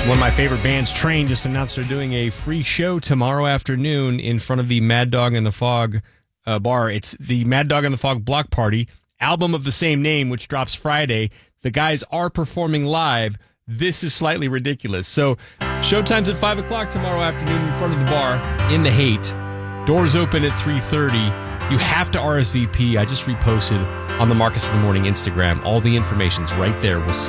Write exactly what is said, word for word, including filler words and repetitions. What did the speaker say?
One of my favorite bands, Train, just announced they're doing a free show tomorrow afternoon in front of the Mad Dog and the Fog uh, bar. It's the Mad Dog and the Fog Block Party, album of the same name, which drops Friday. The guys are performing live. This is slightly ridiculous. So, showtime's at five o'clock tomorrow afternoon in front of the bar in the Haight. Doors open at three thirty. You have to R S V P. I just reposted on the Marcus in the Morning Instagram. All the information's right there. We'll